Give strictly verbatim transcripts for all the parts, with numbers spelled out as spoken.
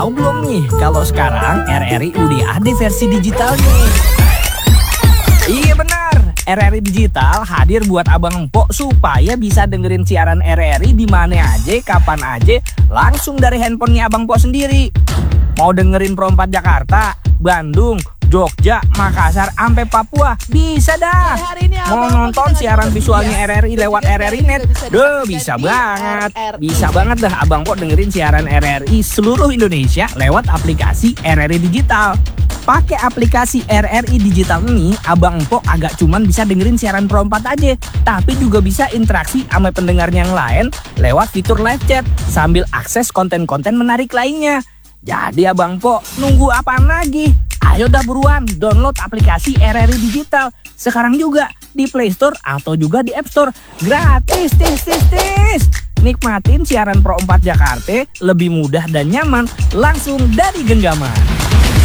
Tahu belum nih kalau sekarang R R I udah ada versi digitalnya? Iya benar, R R I Digital hadir buat abang empok supaya bisa dengerin siaran R R I di mana aja, kapan aja, langsung dari handphonenya abang empok sendiri. Mau dengerin Pro empat Jakarta, Bandung, Jogja, Makassar, sampai Papua, bisa dah. Mau nonton siaran visualnya R R I lewat R R I Net, duh bisa banget. Bisa banget dah abang empok dengerin siaran R R I seluruh Indonesia lewat aplikasi R R I Digital. Pakai aplikasi R R I Digital ini, abang empok agak cuman bisa dengerin siaran Pro empat aja, tapi juga bisa interaksi sama pendengar yang lain lewat fitur live chat sambil akses konten-konten menarik lainnya. Jadi abang empok nunggu apaan lagi? Ayo dah buruan download aplikasi R R I Digital sekarang juga di Play Store atau juga di App Store. Gratis, tis, tis, tis. Nikmatin siaran Pro empat Jakarta lebih mudah dan nyaman langsung dari genggaman.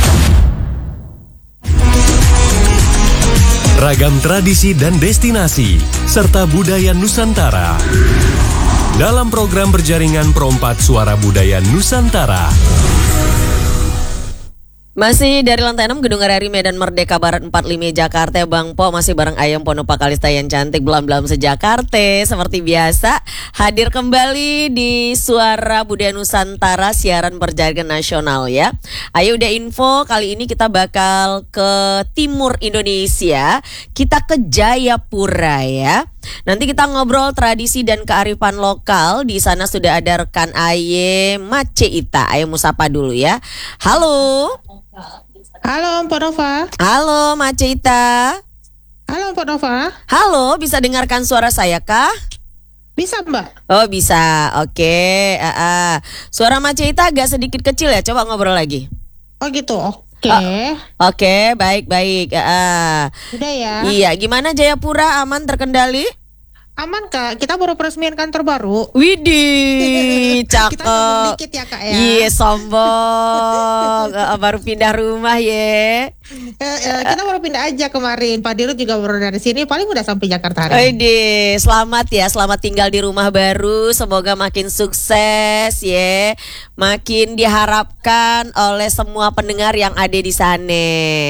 Ragam tradisi dan destinasi, serta budaya Nusantara. Dalam program berjaringan Pro empat Suara Budaya Nusantara. Masih dari lantai enam Gedung R R I Medan Merdeka Barat empat puluh lima Jakarta, Bang Po masih bareng Ayam Ponopa Kalista yang cantik belam-belam sejakarta. Seperti biasa hadir kembali di Suara Budaya Nusantara siaran berjaringan nasional ya. Ayo udah info, kali ini kita bakal ke timur Indonesia. Kita ke Jayapura ya. Nanti kita ngobrol tradisi dan kearifan lokal. Di sana sudah ada rekan Aye Mace Ita. Ayo musapa dulu ya. Halo. Halo Mpok Nova. Halo Mace Ita. Halo Mpok Nova. Halo, bisa dengarkan suara saya kah? Bisa Mbak. Oh bisa, oke. Uh, uh. Suara Mace Ita agak sedikit kecil ya, coba ngobrol lagi. Oh gitu, oke. Oh, oke, okay, baik-baik. Uh, uh. Udah ya. Iya, gimana Jayapura, aman terkendali? Aman Kak, kita baru peresmian kantor baru. Widih, cakep. Kita sombong dikit ya Kak ya. Iya, sombong. Baru pindah rumah ya. Eh, eh, kita baru pindah aja kemarin. Pak Dirut juga baru dari sini, paling udah sampai Jakarta hari ini. Widih, selamat ya, selamat tinggal di rumah baru. Semoga makin sukses ya. Makin diharapkan oleh semua pendengar yang ada di sana.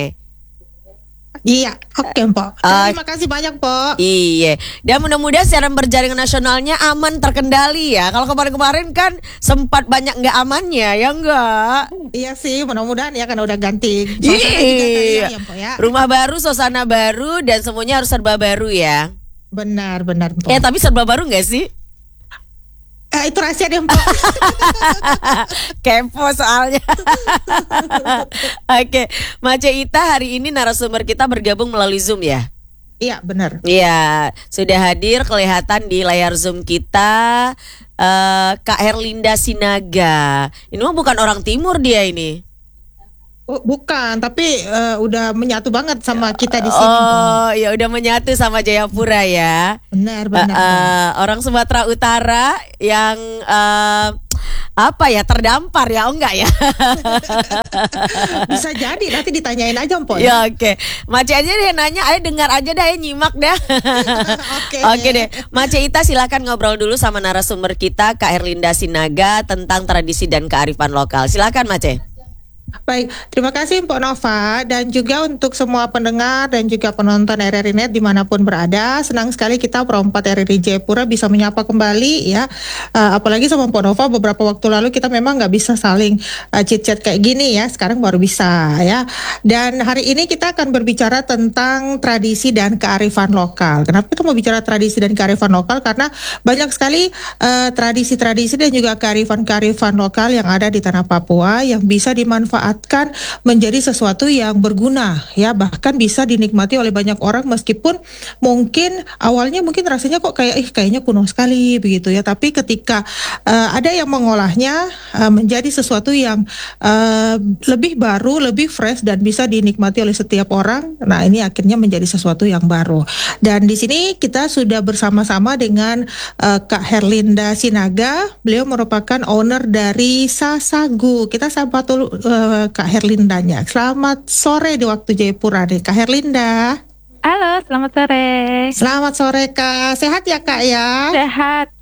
Iya, oke okay, Mpok. Uh, Terima kasih banyak Mpok. Iya, dan mudah-mudahan siaran berjaringan nasionalnya aman terkendali ya. Kalau kemarin-kemarin kan sempat banyak nggak amannya, ya enggak? Iya sih, mudah-mudahan ya kan udah ganti. Iya, ya, Mpok, ya. Rumah baru, suasana baru, dan semuanya harus serba baru ya. Benar, benar Mpok. Eh tapi serba baru nggak sih? Eh, itu rahasia deh Mpok. Kepo soalnya. Oke, Mace Ita hari ini narasumber kita bergabung melalui Zoom ya? Iya benar. Iya, sudah hadir kelihatan di layar Zoom kita uh, Kak Herlinda Sinaga. Ini mah bukan orang timur dia ini. Oh, bukan, tapi uh, udah menyatu banget sama kita di sini. Oh, ya udah menyatu sama Jayapura ya. Benar, benar. Uh, uh, orang Sumatera Utara yang uh, apa ya, terdampar ya, oh enggak ya? Bisa jadi, nanti ditanyain aja Mpok. Ya oke, okay. Mace aja deh nanya, ayo dengar aja deh, nyimak deh. Oke. Oke okay deh, Mace Ita silakan ngobrol dulu sama narasumber kita Kak Herlinda Sinaga tentang tradisi dan kearifan lokal. Silakan Mace. Baik, terima kasih Mpok Nova dan juga untuk semua pendengar dan juga penonton R R I Net dimanapun berada. Senang sekali kita Pro empat R R I Jayapura bisa menyapa kembali ya. Uh, apalagi sama Mpok Nova beberapa waktu lalu kita memang nggak bisa saling uh, chit-chat kayak gini ya. Sekarang baru bisa ya. Dan hari ini kita akan berbicara tentang tradisi dan kearifan lokal. Kenapa kita mau bicara tradisi dan kearifan lokal? Karena banyak sekali uh, tradisi-tradisi dan juga kearifan-kearifan lokal yang ada di tanah Papua yang bisa dimanfaatkan menjadi sesuatu yang berguna ya, bahkan bisa dinikmati oleh banyak orang meskipun mungkin awalnya mungkin rasanya kok kayak ih kayaknya kuno sekali begitu ya, tapi ketika uh, ada yang mengolahnya uh, menjadi sesuatu yang uh, lebih baru, lebih fresh dan bisa dinikmati oleh setiap orang. Nah, ini akhirnya menjadi sesuatu yang baru. Dan di sini kita sudah bersama-sama dengan uh, Kak Herlinda Sinaga. Beliau merupakan owner dari Sasagu. Kita sapa dulu uh, Kak Herlindanya. Selamat sore di waktu Jayapura nih Kak Herlinda. Halo, selamat sore. Selamat sore Kak. Sehat ya Kak ya? Sehat.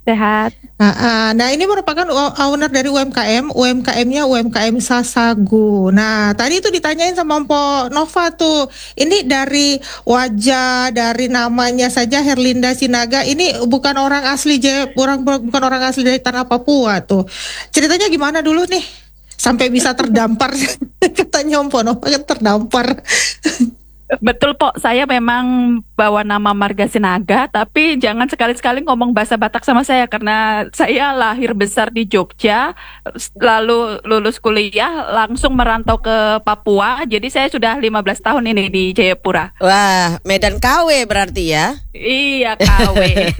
Sehat. Nah, ah, nah ini merupakan o- owner dari U M K M, U M K M-nya U M K M Sasagu. Nah, tadi itu ditanyain sama Mpo Nova tuh, ini dari wajah, dari namanya saja Herlinda Sinaga, ini bukan orang asli Jaya, orang bukan orang asli dari tanah Papua tuh. Ceritanya gimana dulu nih? Sampai bisa terdampar, katanya Mpo Nova kan terdampar. Betul, Pok. Saya memang bawa nama Marga Sinaga, tapi jangan sekali-sekali ngomong bahasa Batak sama saya karena saya lahir besar di Jogja, lalu lulus kuliah langsung merantau ke Papua. Jadi saya sudah lima belas tahun ini di Jayapura. Wah, Medan K W berarti ya? Iya, K W.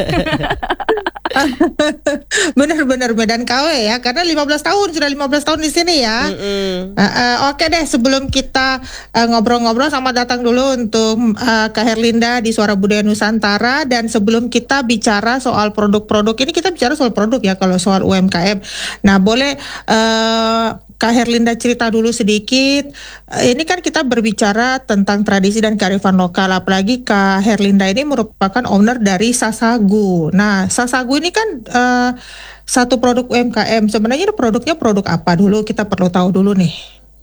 Benar-benar Medan K W ya, karena lima belas tahun, sudah lima belas tahun di sini ya. Mm-mm. Uh, uh, Oke deh, sebelum kita uh, ngobrol-ngobrol, sama datang dulu untuk uh, Kak Herlinda di Suara Budaya Nusantara. Dan sebelum kita bicara soal produk-produk, ini kita bicara soal produk ya, kalau soal U M K M. Nah, boleh uh, Kak Herlinda cerita dulu sedikit. Uh, ini kan kita berbicara tentang tradisi dan kearifan lokal, apalagi Kak Herlinda ini merupakan owner dari Sasagu. Nah, Sasagu ini kan uh, satu produk U M K M. Sebenarnya ini produknya produk apa dulu? Kita perlu tahu dulu nih.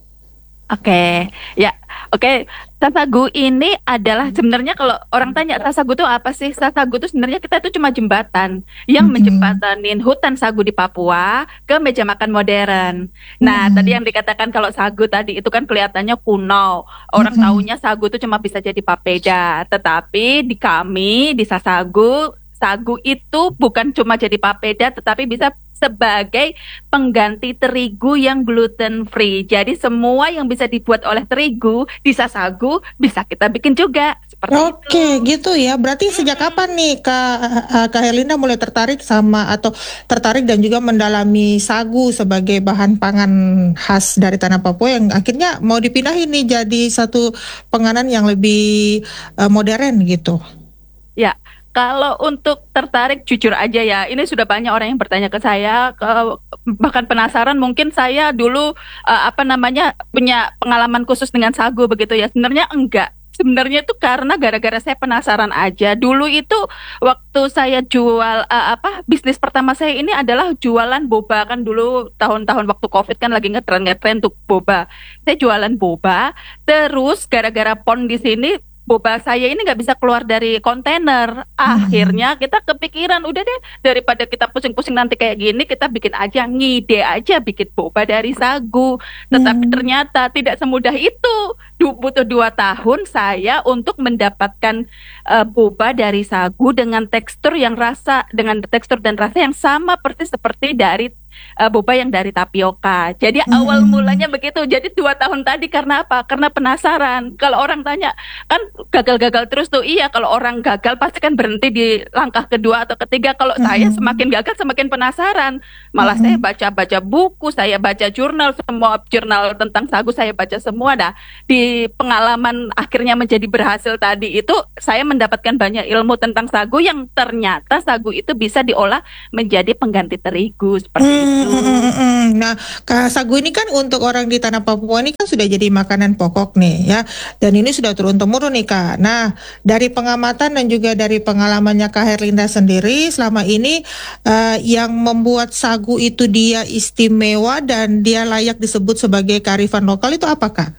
Oke, ya, oke. Sasagu ini adalah sebenarnya kalau orang tanya Sasagu itu apa sih? Sasagu itu sebenarnya kita itu cuma jembatan yang Mm-mm. menjembatanin hutan sagu di Papua ke meja makan modern. Nah, Mm-mm. tadi yang dikatakan kalau sagu tadi itu kan kelihatannya kuno. Orang Mm-mm. taunya sagu itu cuma bisa jadi papeda, tetapi di kami di Sasagu, sagu itu bukan cuma jadi papeda, tetapi bisa sebagai pengganti terigu yang gluten free. Jadi semua yang bisa dibuat oleh terigu di Sasagu bisa kita bikin juga seperti itu. Oke, gitu ya. Berarti sejak kapan nih Kak, uh, Kak Herlinda mulai tertarik sama atau tertarik dan juga mendalami sagu sebagai bahan pangan khas dari tanah Papua yang akhirnya mau dipindahin nih jadi satu penganan yang lebih uh, modern gitu? Ya, kalau untuk tertarik jujur aja ya, ini sudah banyak orang yang bertanya ke saya, ke- bahkan penasaran. Mungkin saya dulu eh, apa namanya punya pengalaman khusus dengan sagu begitu ya. Sebenarnya enggak. Sebenarnya itu karena gara-gara saya penasaran aja. Dulu itu waktu saya jual eh, apa bisnis pertama saya ini adalah jualan boba, kan dulu tahun-tahun waktu Covid kan lagi ngetren-ngetren tuh boba. Saya jualan boba, terus gara-gara pon di sini boba saya ini nggak bisa keluar dari kontainer. Akhirnya kita kepikiran, udah deh daripada kita pusing-pusing nanti kayak gini, kita bikin aja, ngide aja bikin boba dari sagu. Tetapi Hmm. ternyata tidak semudah itu. Du- butuh dua tahun saya untuk mendapatkan eh, boba dari sagu dengan tekstur yang rasa dengan tekstur dan rasa yang sama persis seperti dari eh, boba yang dari tapioka. Jadi awal Hmm. mulanya begitu. Jadi dua tahun tadi karena apa? Karena penasaran. Kalau orang tanya, kan gagal-gagal terus tuh. Iya, kalau orang gagal pasti kan berhenti di langkah kedua atau ketiga. Kalau saya Hmm. semakin gagal semakin penasaran. Malah Hmm. saya baca-baca buku, saya baca jurnal, semua jurnal tentang sagu saya baca semua dah. Di pengalaman akhirnya menjadi berhasil tadi itu saya mendapatkan banyak ilmu tentang sagu yang ternyata sagu itu bisa diolah menjadi pengganti terigu seperti Hmm, itu. hmm, hmm, hmm. Nah, Kak, sagu ini kan untuk orang di tanah Papua ini kan sudah jadi makanan pokok nih ya, dan ini sudah turun temurun nih Kak. Nah, dari pengamatan dan juga dari pengalamannya Kak Herlinda sendiri selama ini, eh, yang membuat sagu itu dia istimewa dan dia layak disebut sebagai kearifan lokal itu apa Kak?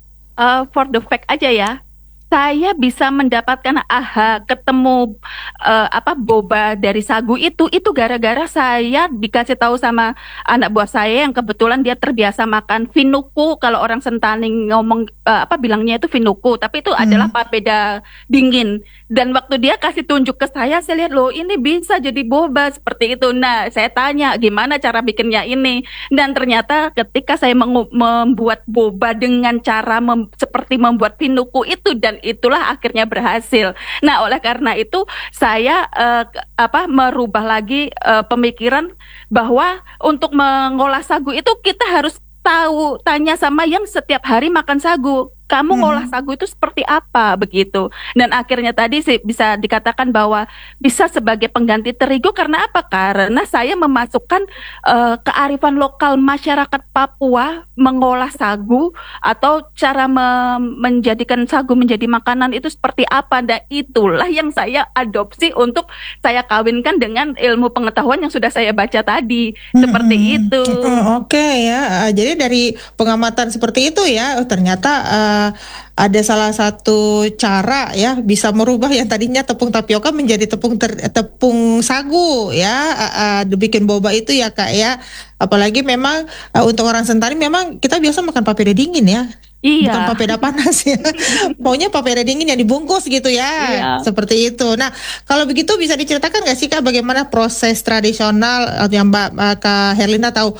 Uh, for the fact aja ya, saya bisa mendapatkan aha ketemu uh, apa boba dari sagu itu itu gara-gara saya dikasih tahu sama anak buah saya yang kebetulan dia terbiasa makan finuku. Kalau orang Sentani ngomong uh, apa bilangnya itu finuku, tapi itu Hmm. adalah papeda dingin. Dan waktu dia kasih tunjuk ke saya, saya lihat loh ini bisa jadi boba seperti itu. Nah, saya tanya gimana cara bikinnya ini. Dan ternyata ketika saya mengu- membuat boba dengan cara mem- seperti membuat pinuku itu, dan itulah akhirnya berhasil. Nah, oleh karena itu saya eh, ke- apa merubah lagi eh, pemikiran bahwa untuk mengolah sagu itu kita harus tahu tanya sama yang setiap hari makan sagu. kamu Hmm. ngolah sagu itu seperti apa begitu. Dan akhirnya tadi sih bisa dikatakan bahwa bisa sebagai pengganti terigu karena apa? Karena saya memasukkan eh, kearifan lokal masyarakat Papua mengolah sagu atau cara me- menjadikan sagu menjadi makanan itu seperti apa. Dan itulah yang saya adopsi untuk saya kawinkan dengan ilmu pengetahuan yang sudah saya baca tadi. Seperti Mm-mm. itu. Oh, oke ya. Uh, jadi dari pengamatan seperti itu ya, oh, ternyata uh, ada salah satu cara ya bisa merubah yang tadinya tepung tapioka menjadi tepung ter- tepung sagu ya. Uh, uh, dibikin boba itu ya Kak ya. Apalagi memang uh, untuk orang Sentani memang kita biasa makan papeda dingin ya. Bukan Iya. papeda panas ya. Maunya papeda dingin yang dibungkus gitu ya. Iya. Seperti itu. Nah, kalau begitu bisa diceritakan nggak sih Kak bagaimana proses tradisional eh, yang Mbak eh, Kak Herlina tahu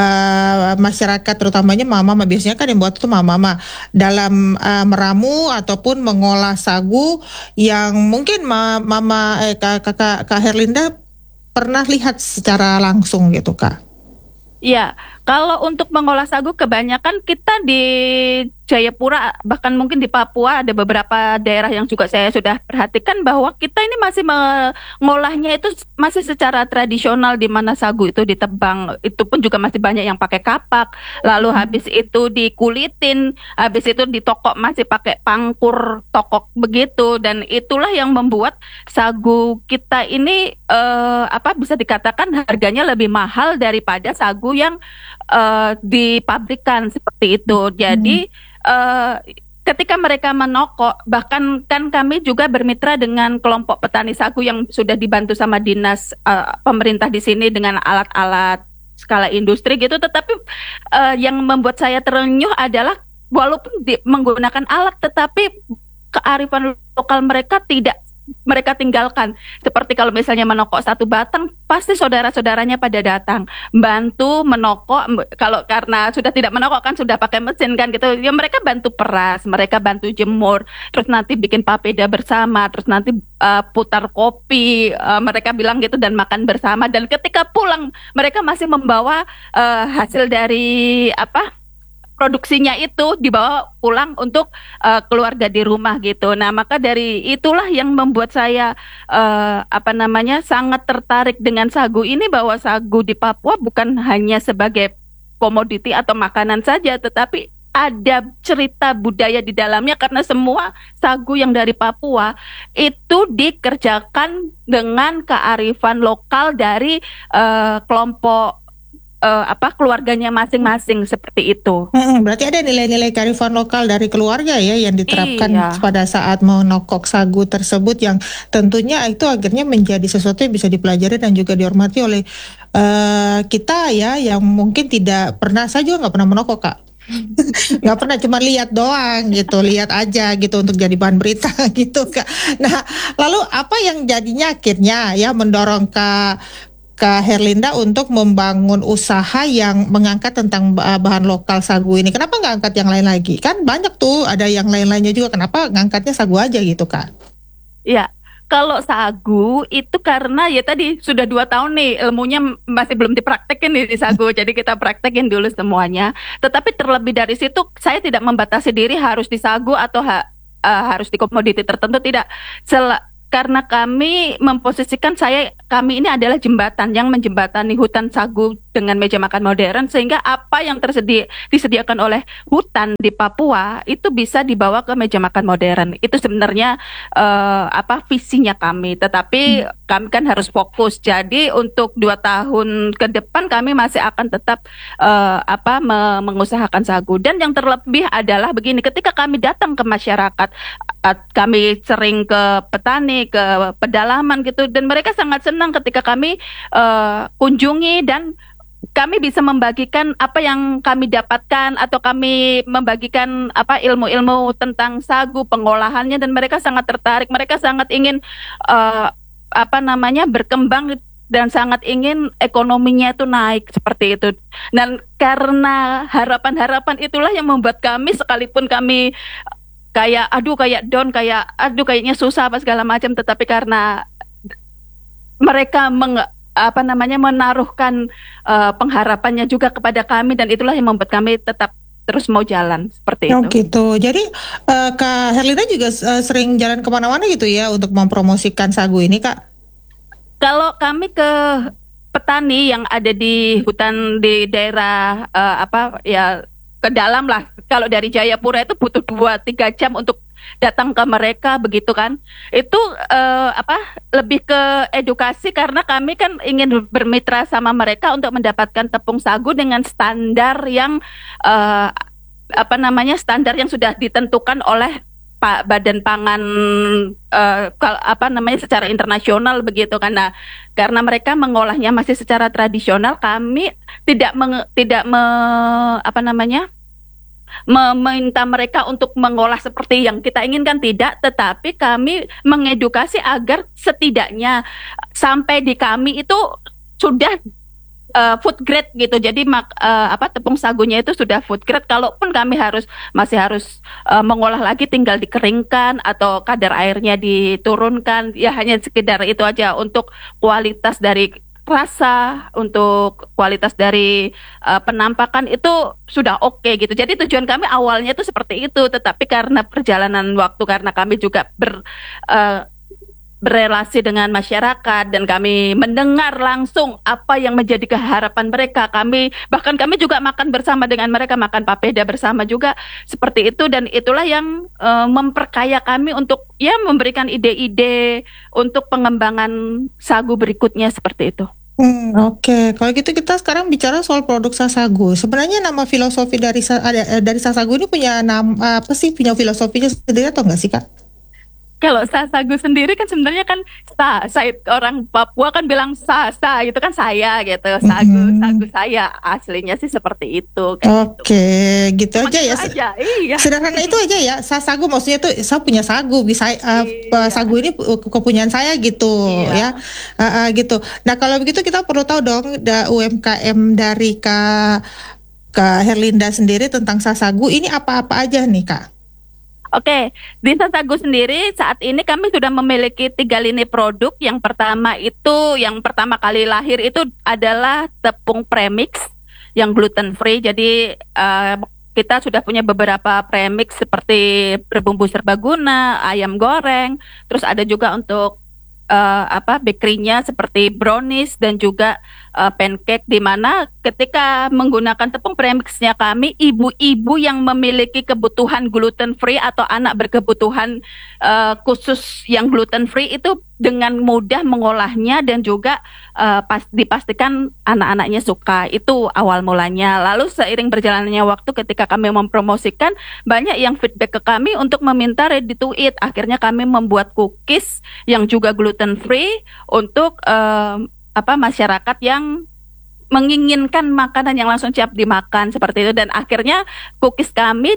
eh, masyarakat terutamanya mama-mama biasanya kan yang buat itu mama-mama dalam eh, meramu ataupun mengolah sagu yang mungkin ma- mama eh, Kak, Kak, Kak Herlinda pernah lihat secara langsung gitu Kak. Iya, kalau untuk mengolah sagu kebanyakan kita di Jayapura, bahkan mungkin di Papua ada beberapa daerah yang juga saya sudah perhatikan bahwa kita ini masih mengolahnya itu masih secara tradisional di mana sagu itu ditebang, itu pun juga masih banyak yang pakai kapak, lalu habis itu dikulitin, habis itu ditokok masih pakai pangkur tokok begitu, dan itulah yang membuat sagu kita ini eh, apa bisa dikatakan harganya lebih mahal daripada sagu yang eh, dipabrikan seperti itu. Jadi eh, ketika mereka menokok, bahkan kan kami juga bermitra dengan kelompok petani sagu yang sudah dibantu sama dinas eh, pemerintah di sini dengan alat-alat skala industri gitu. Tetapi eh, yang membuat saya terenyuh adalah walaupun di, menggunakan alat, tetapi kearifan lokal mereka tidak mereka tinggalkan. Seperti kalau misalnya menokok satu batang, pasti saudara-saudaranya pada datang bantu menokok. Kalau karena sudah tidak menokok kan sudah pakai mesin kan gitu, ya mereka bantu peras, mereka bantu jemur, terus nanti bikin papeda bersama, terus nanti uh, putar kopi, uh, mereka bilang gitu, dan makan bersama. Dan ketika pulang mereka masih membawa uh, hasil dari apa produksinya itu dibawa pulang untuk uh, keluarga di rumah gitu. Nah, maka dari itulah yang membuat saya uh, apa namanya sangat tertarik dengan sagu ini, bahwa sagu di Papua bukan hanya sebagai komoditi atau makanan saja, tetapi ada cerita budaya di dalamnya, karena semua sagu yang dari Papua itu dikerjakan dengan kearifan lokal dari uh, kelompok Uh, apa keluarganya masing-masing seperti itu. Hmm, berarti ada nilai-nilai kearifan lokal dari keluarga ya yang diterapkan Iya. pada saat menokok sagu tersebut, yang tentunya itu akhirnya menjadi sesuatu yang bisa dipelajari dan juga dihormati oleh uh, kita ya, yang mungkin tidak pernah, saya juga nggak pernah menokok Kak. Nggak pernah, cuma lihat doang gitu, lihat aja gitu untuk jadi bahan berita gitu Kak. Nah, lalu apa yang jadinya akhirnya ya mendorong Kak Kak Herlinda untuk membangun usaha yang mengangkat tentang bahan lokal sagu ini? Kenapa nggak angkat yang lain lagi? Kan banyak tuh, ada yang lain-lainnya juga. Kenapa ngangkatnya sagu aja gitu, Kak? Ya, kalau sagu itu karena ya tadi sudah dua tahun nih ilmunya masih belum dipraktekin nih di sagu, jadi kita praktekin dulu semuanya. Tetapi terlebih dari situ saya tidak membatasi diri harus di sagu atau ha, uh, harus di komoditi tertentu, tidak. Sel- karena kami memposisikan saya kami ini adalah jembatan yang menjembatani hutan sagu dengan meja makan modern, sehingga apa yang tersedia disediakan oleh hutan di Papua itu bisa dibawa ke meja makan modern. Itu sebenarnya uh, apa visinya kami. Tetapi hmm. kami kan harus fokus. Jadi untuk dua tahun ke depan kami masih akan tetap uh, apa me- mengusahakan sagu. Dan yang terlebih adalah begini, ketika kami datang ke masyarakat, uh, kami sering ke petani, ke pedalaman gitu, dan mereka sangat senang ketika kami uh, kunjungi dan kami bisa membagikan apa yang kami dapatkan, atau kami membagikan apa ilmu-ilmu tentang sagu, pengolahannya, dan mereka sangat tertarik, mereka sangat ingin uh, apa namanya berkembang dan sangat ingin ekonominya itu naik seperti itu. Dan karena harapan-harapan itulah yang membuat kami, sekalipun kami kayak aduh kayak down, kayak aduh kayaknya susah apa segala macam, tetapi karena mereka meng apa namanya menaruhkan uh, pengharapannya juga kepada kami, dan itulah yang membuat kami tetap terus mau jalan seperti Oh itu. gitu. Jadi eh, Kak Herlinda juga eh, sering jalan kemana-mana gitu ya untuk mempromosikan sagu ini, Kak? Kalau kami ke petani yang ada di hutan di daerah eh, apa ya ke dalam lah. Kalau dari Jayapura itu butuh dua tiga jam untuk datang ke mereka begitu kan. Itu eh, apa lebih ke edukasi karena kami kan ingin bermitra sama mereka untuk mendapatkan tepung sagu dengan standar yang eh, apa namanya standar yang sudah ditentukan oleh Pak Badan Pangan eh, kal- apa namanya secara internasional begitu kan. Nah, karena mereka mengolahnya masih secara tradisional, kami tidak menge- tidak me- apa namanya meminta mereka untuk mengolah seperti yang kita inginkan tidak, tetapi kami mengedukasi agar setidaknya sampai di kami itu sudah uh, food grade gitu. Jadi mak, uh, apa tepung sagunya itu sudah food grade. Kalaupun kami harus masih harus uh, mengolah lagi, tinggal dikeringkan atau kadar airnya diturunkan. Ya hanya sekedar itu aja untuk kualitas dari rasa, untuk kualitas dari uh, penampakan itu sudah oke gitu. Jadi tujuan kami awalnya itu seperti itu, tetapi karena perjalanan waktu, karena kami juga ber uh, berelasi dengan masyarakat dan kami mendengar langsung apa yang menjadi keharapan mereka. Kami bahkan kami juga makan bersama dengan mereka, makan papeda bersama juga seperti itu, dan itulah yang uh, memperkaya kami untuk ya memberikan ide-ide untuk pengembangan sagu berikutnya seperti itu. Hmm, oke. Kalau gitu kita sekarang bicara soal produk sasagu. Sebenarnya nama filosofi dari sa- ada, eh, dari sasagu ini punya nama apa sih? Punya filosofinya sendiri atau enggak sih, Kak? Kalau sasagu sendiri kan sebenarnya kan sa, saya orang Papua kan bilang sa, sa itu kan saya gitu, sagu, Mm-mm. sagu saya aslinya sih seperti itu. Kayak gitu. Oke, gitu Cuma aja ya. itu aja, iya. Sederhana itu aja ya. Sasagu maksudnya itu saya punya sagu, bisa uh, Iya. sagu ini pu- kepunyaan saya gitu Iya. ya. Uh, uh, gitu. Nah, kalau begitu kita perlu tahu dong da U M K M dari Kak Kak Herlinda sendiri tentang sasagu ini apa-apa aja nih, Kak? Oke, di Sasagu sendiri saat ini kami sudah memiliki tiga lini produk. Yang pertama itu, yang pertama kali lahir itu adalah tepung premix yang gluten free. Jadi eh, kita sudah punya beberapa premix seperti berbumbu serbaguna, ayam goreng, terus ada juga untuk eh, apa bakery-nya seperti brownies dan juga eh, pancake, di mana ketika menggunakan tepung premixnya kami, ibu-ibu yang memiliki kebutuhan gluten free atau anak berkebutuhan eh, khusus yang gluten free itu dengan mudah mengolahnya dan juga eh, pas, dipastikan anak-anaknya suka. Itu awal mulanya. Lalu seiring berjalannya waktu ketika kami mempromosikan, banyak yang feedback ke kami untuk meminta ready to eat. Akhirnya kami membuat cookies yang juga gluten free untuk eh, apa masyarakat yang menginginkan makanan yang langsung siap dimakan seperti itu, dan akhirnya cookies kami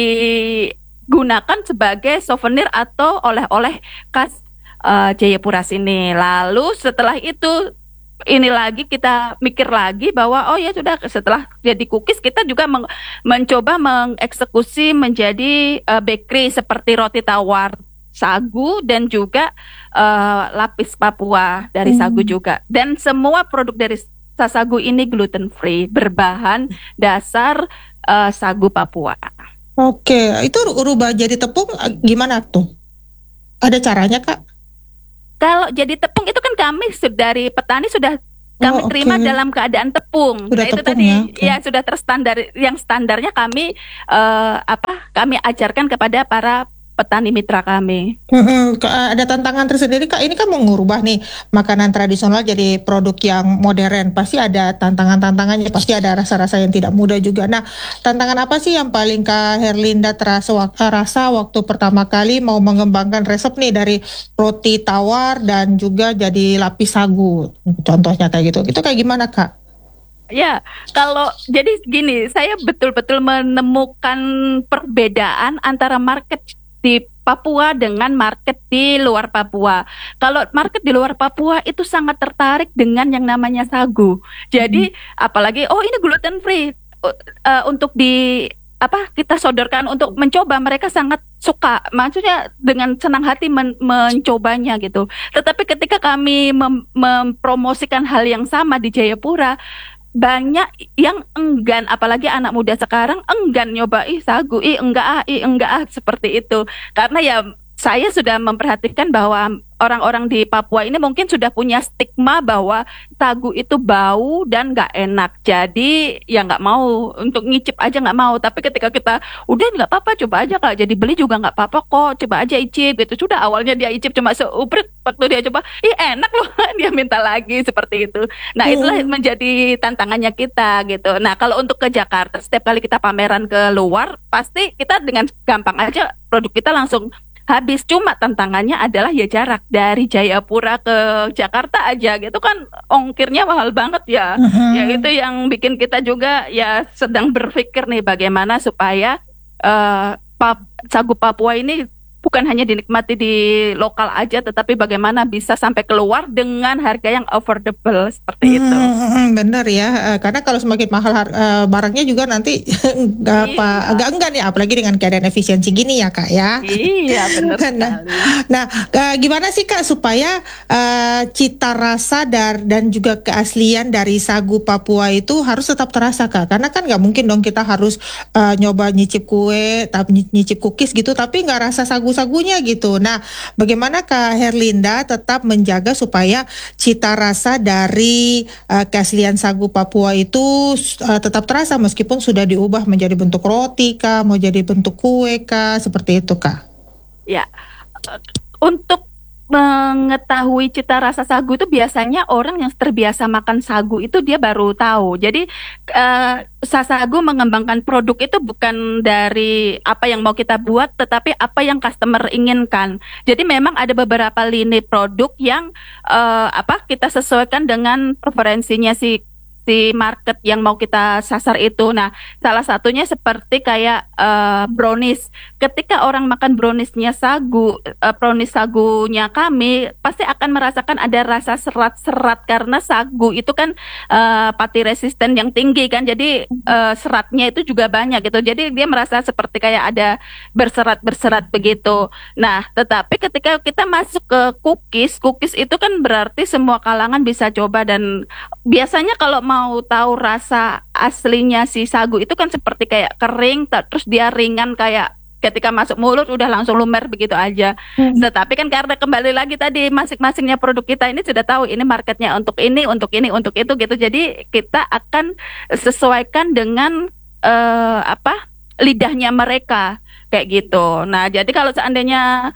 digunakan sebagai souvenir atau oleh-oleh khas uh, Jayapura sini. Lalu setelah itu ini lagi kita mikir lagi bahwa oh ya sudah, setelah jadi cookies kita juga men- mencoba mengeksekusi menjadi uh, bakery seperti roti tawar sagu dan juga uh, lapis Papua dari Hmm. sagu juga, dan semua produk dari sasagu ini gluten free berbahan dasar uh, sagu Papua. Oke, itu ru- rubah jadi tepung eh, gimana tuh? Ada caranya, Kak? Kalau jadi tepung itu kan kami su- dari petani sudah kami Oh, oke. terima dalam keadaan tepung. Sudah Nah, itu tepung tadi ya, oke. ya sudah terstandar, yang standarnya kami eh, apa kami ajarkan kepada para petani mitra kami. Mm-mm. Ke- Ada tantangan tersendiri, Kak. Ini kan mau ngubah nih makanan tradisional jadi produk yang modern. Pasti ada tantangan-tantangannya, pasti ada rasa-rasa yang tidak mudah juga. Nah, tantangan apa sih yang paling Kak Herlinda terasa wak- eh, rasa waktu pertama kali mau mengembangkan resep nih dari roti tawar dan juga jadi lapis sagu? Contohnya kayak gitu. Itu kayak gimana, Kak? Ya, kalau jadi gini, saya betul-betul menemukan perbedaan antara market di Papua dengan market di luar Papua. Kalau market di luar Papua itu sangat tertarik dengan yang namanya sagu. Jadi apalagi oh ini gluten free uh, uh, untuk di apa kita sodorkan untuk mencoba, mereka sangat suka. Maksudnya dengan senang hati men- mencobanya gitu. Tetapi ketika kami mem- mempromosikan hal yang sama di Jayapura, banyak yang enggan, apalagi anak muda sekarang enggan nyoba ih sagu, ih enggak ah, ih enggak ah, seperti itu. Karena ya saya sudah memperhatikan bahwa orang-orang di Papua ini mungkin sudah punya stigma bahwa sagu itu bau dan nggak enak. Jadi ya nggak mau, untuk ngicip aja nggak mau. Tapi ketika kita udah nggak apa-apa, coba aja Kak. Jadi beli juga nggak apa-apa kok. Coba aja icip gitu. Sudah awalnya dia icip cuma seuprit, waktu dia coba, ih enak loh. Dia minta lagi seperti itu. Nah itulah menjadi tantangannya kita gitu. Nah kalau untuk ke Jakarta, setiap kali kita pameran ke luar, pasti kita dengan gampang aja produk kita langsung habis. Cuma tantangannya adalah ya jarak dari Jayapura ke Jakarta aja gitu kan, ongkirnya mahal banget ya. Mhm. Ya itu yang bikin kita juga ya sedang berpikir nih bagaimana supaya eh, pap- sagu Papua ini bukan hanya dinikmati di lokal aja, tetapi bagaimana bisa sampai keluar dengan harga yang affordable seperti itu. Hmm, bener ya. Eh, karena kalau semakin mahal har- eh, barangnya juga nanti nggak apa, Iya. agak enggan ya, apalagi dengan keadaan efisiensi gini ya Kak ya. Iya benar Nah, sekali. nah, eh, gimana sih Kak supaya eh, cita rasa dar, dan juga keaslian dari sagu Papua itu harus tetap terasa Kak? Karena kan nggak mungkin dong kita harus eh, nyoba nyicip kue, tapi nyicip cookies gitu, tapi nggak rasa sagu-sagunya gitu. Nah, bagaimana Kak Herlinda tetap menjaga supaya cita rasa dari eh, keaslian sagu Papua itu eh, tetap terasa meskipun sudah diubah menjadi bentuk roti Kak, mau jadi bentuk kue Kak, seperti itu Kak? Ya, eh, untuk mengetahui cita rasa sagu itu biasanya orang yang terbiasa makan sagu itu dia baru tahu. Jadi eh, Sasagu mengembangkan produk itu bukan dari apa yang mau kita buat, tetapi apa yang customer inginkan. Jadi memang ada beberapa lini produk yang eh, apa kita sesuaikan dengan preferensinya si si market yang mau kita sasar itu. Nah, salah satunya seperti kayak eh, brownies. Ketika orang makan browniesnya sagu, eh, brownies sagunya kami, pasti akan merasakan ada rasa serat-serat karena sagu itu kan eh, pati resisten yang tinggi kan. Jadi eh, seratnya itu juga banyak gitu. Jadi dia merasa seperti kayak ada berserat-berserat begitu. Nah, tetapi ketika kita masuk ke cookies, cookies itu kan berarti semua kalangan bisa coba, dan biasanya kalau mau tahu rasa aslinya si sagu itu kan seperti kayak kering, ta- terus dia ringan kayak ketika masuk mulut udah langsung lumer begitu aja. Tetapi kan karena kembali lagi tadi masing-masingnya produk kita ini sudah tahu ini marketnya untuk ini, untuk ini, untuk itu gitu. Jadi kita akan sesuaikan dengan eh, apa lidahnya mereka kayak gitu. Nah, jadi kalau seandainya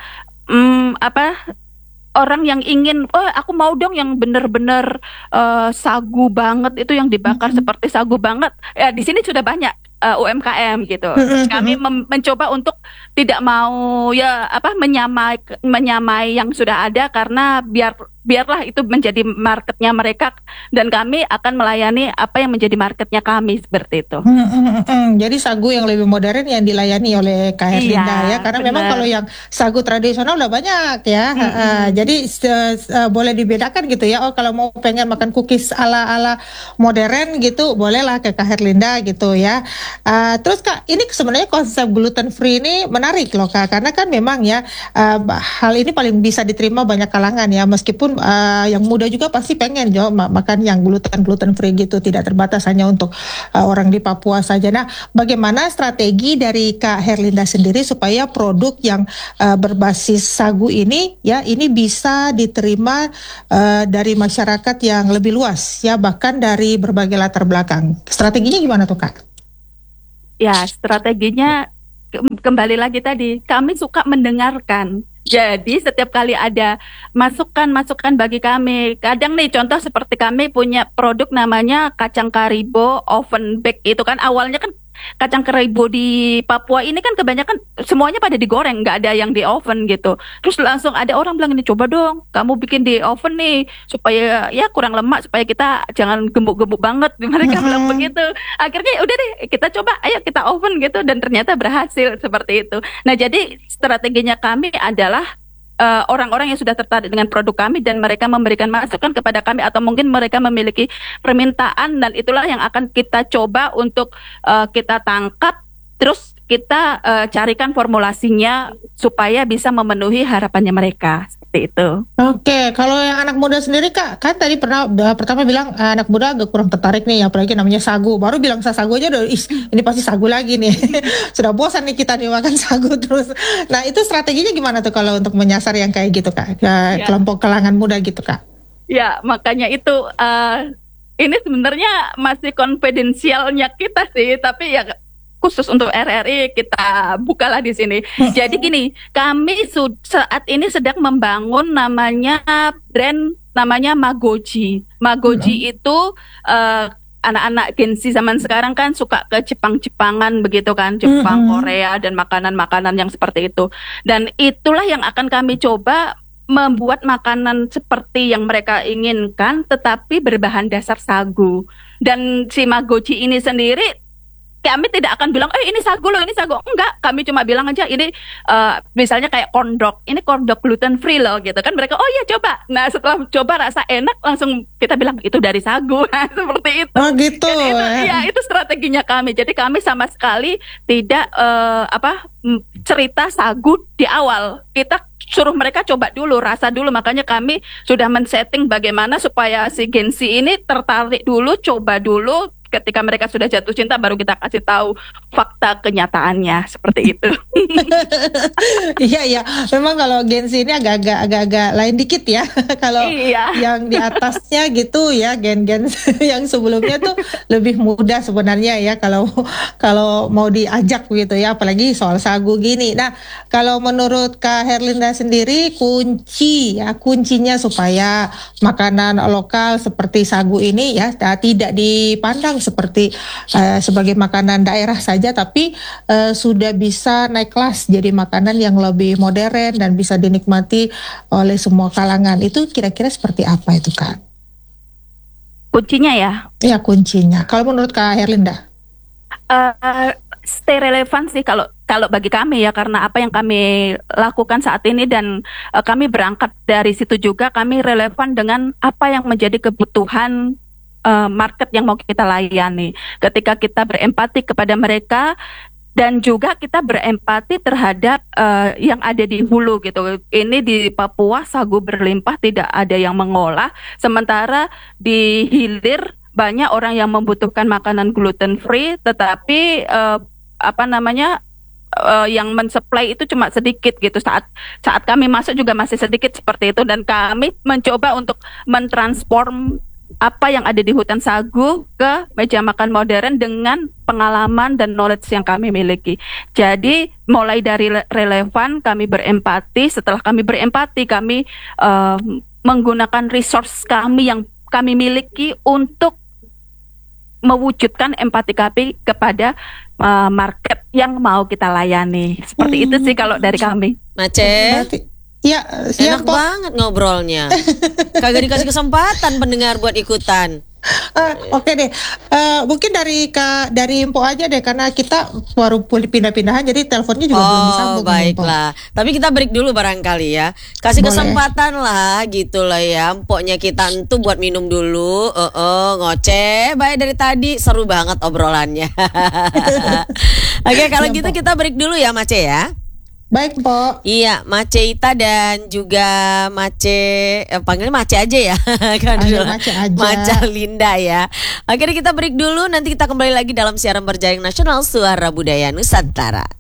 mm, apa orang yang ingin, oh aku mau dong yang bener-bener eh, sagu banget itu yang dibakar seperti sagu banget. Ya di sini sudah banyak eh, U M K M gitu. Kami mem- mencoba untuk tidak mau ya apa menyamai menyamai yang sudah ada, karena biar biarlah itu menjadi marketnya mereka, dan kami akan melayani apa yang menjadi marketnya kami seperti itu. Hmm, hmm, hmm, hmm. Jadi sagu yang lebih modern yang dilayani oleh Kak Herlinda Iya, ya, karena memang benar. kalau yang sagu tradisional udah banyak ya. Mm-mm. Ha-ha. Jadi se- se- boleh dibedakan gitu ya. Oh kalau mau pengen makan cookies ala-ala modern gitu, bolehlah ke Kak Herlinda gitu ya. Ah, terus Kak, ini sebenarnya konsep gluten free ini menarik loh Kak, karena kan memang ya ah, hal ini paling bisa diterima banyak kalangan ya, meskipun ah, yang muda juga pasti pengen jo ma- makan yang gluten gluten free gitu, tidak terbatas hanya untuk ah, orang di Papua saja. Nah, bagaimana strategi dari Kak Herlinda sendiri supaya produk yang ah, berbasis sagu ini ya ini bisa diterima ah, dari masyarakat yang lebih luas ya, bahkan dari berbagai latar belakang. Strateginya gimana tuh Kak? Ya, strateginya ke- kembali lagi tadi, kami suka mendengarkan. Jadi setiap kali ada masukan-masukan bagi kami, kadang nih contoh seperti kami punya produk namanya kacang karibo oven bake, itu kan awalnya kan kacang karibo di Papua ini kan kebanyakan semuanya pada digoreng, nggak ada yang di oven gitu. Terus langsung ada orang bilang ini, coba dong kamu bikin di oven nih supaya ya kurang lemak, supaya kita jangan gembuk-gembuk banget. Mereka bilang begitu. Akhirnya ya udah deh kita coba, ayo kita oven gitu, dan ternyata berhasil seperti itu. Nah, jadi strateginya kami adalah eh, orang-orang yang sudah tertarik dengan produk kami dan mereka memberikan masukan kepada kami, atau mungkin mereka memiliki permintaan, dan itulah yang akan kita coba untuk eh, kita tangkap, terus kita uh, carikan formulasinya supaya bisa memenuhi harapannya mereka seperti itu. Oke, kalau yang anak muda sendiri Kak, kan tadi pernah uh, pertama bilang uh, anak muda agak kurang tertarik nih, apalagi namanya sagu. Baru bilang sagu aja udah, Ih, ini pasti sagu lagi nih. Sudah bosan nih kita nih makan sagu terus. Nah itu strateginya gimana tuh kalau untuk menyasar yang kayak gitu Kak, ke Ya. kelompok kalangan muda gitu Kak? Ya, makanya itu uh, ini sebenarnya masih konfidensialnya kita sih, tapi ya khusus untuk R R I kita bukalah di sini. Jadi gini, kami sud- saat ini sedang membangun namanya brand namanya Magoji. Magoji itu uh, anak-anak Gen Z zaman sekarang kan suka ke Jepang-Jepangan begitu kan, Jepang, Mm-mm. Korea dan makanan-makanan yang seperti itu. Dan itulah yang akan kami coba membuat makanan seperti yang mereka inginkan tetapi berbahan dasar sagu. Dan si Magoji ini sendiri kami tidak akan bilang, eh ini sagu loh, ini sagu. Enggak, kami cuma bilang aja ini uh, misalnya kayak corn dog, ini corn dog gluten free loh gitu kan. Mereka, oh iya coba. Nah setelah coba rasa enak langsung kita bilang itu dari sagu. Nah, seperti itu. Oh gitu. Jadi itu, ya. ya itu strateginya kami. Jadi kami sama sekali tidak uh, apa m- cerita sagu di awal. Kita suruh mereka coba dulu, rasa dulu. Makanya kami sudah men-setting bagaimana supaya si Gen Z ini tertarik dulu, coba dulu. Ketika mereka sudah jatuh cinta baru kita kasih tahu fakta kenyataannya seperti itu. Iya iya, memang kalau Gen Z ini agak-agak agak-agak lain dikit ya. Kalau Iya. yang di atasnya gitu ya, gen-gen yang sebelumnya tuh lebih mudah sebenarnya ya kalau kalau mau diajak gitu ya, apalagi soal sagu gini. Nah, kalau menurut Kak Herlinda sendiri kunci ya, kuncinya supaya makanan lokal seperti sagu ini ya tidak dipandang seperti uh, sebagai makanan daerah saja, tapi uh, sudah bisa naik kelas jadi makanan yang lebih modern dan bisa dinikmati oleh semua kalangan. Itu kira-kira seperti apa itu Kak? Kuncinya ya, Ya kuncinya. Kalau menurut Kak Herlinda? uh, stay relevan sih kalau kalau bagi kami ya, karena apa yang kami lakukan saat ini dan uh, kami berangkat dari situ juga, kami relevan dengan apa yang menjadi kebutuhan uh, market yang mau kita layani. Ketika kita berempati kepada mereka dan juga kita berempati terhadap uh, yang ada di hulu gitu. Ini di Papua sagu berlimpah, tidak ada yang mengolah, sementara di hilir banyak orang yang membutuhkan makanan gluten free, tetapi uh, apa namanya uh, yang mensuplai itu cuma sedikit gitu. Saat saat kami masuk juga masih sedikit seperti itu, dan kami mencoba untuk mentransform apa yang ada di hutan sagu ke meja makan modern dengan pengalaman dan knowledge yang kami miliki. Jadi mulai dari relevan, kami berempati. Setelah kami berempati, kami uh, menggunakan resource kami yang kami miliki untuk mewujudkan empati kami kepada uh, market yang mau kita layani. Seperti Hmm. itu sih kalau dari kami. Mace, Berarti ya enak siap Pok. banget ngobrolnya. Kagak dikasih kesempatan pendengar buat ikutan. Eh, Oke deh, Eh, mungkin dari Kak dari Empo aja deh, karena kita baru pulih pindah-pindahan, jadi teleponnya juga belum Oh disambung. nih, Empo. baiklah. Tapi kita break dulu barangkali ya. Kasih Boleh. kesempatan lah gitu lah ya. Empoknya kita tuh buat minum dulu. Oh, oh ngoceh. Baik dari tadi seru banget obrolannya. Oke kalau Iya, gitu Empok. kita break dulu ya Mace ya. Baik Empo. Iya, Mace Ita dan juga Mace, eh, panggilnya Mace aja ya. Kan Panggil dulu. Mace aja. Maca Linda ya. Akhirnya kita break dulu, nanti kita kembali lagi dalam siaran berjaring nasional Suara Budaya Nusantara.